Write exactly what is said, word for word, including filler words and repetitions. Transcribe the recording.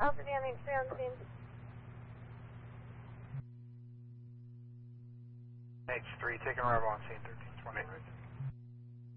Alpha Danny, stay on scene. H three, taking arrival on scene thirteen twenty.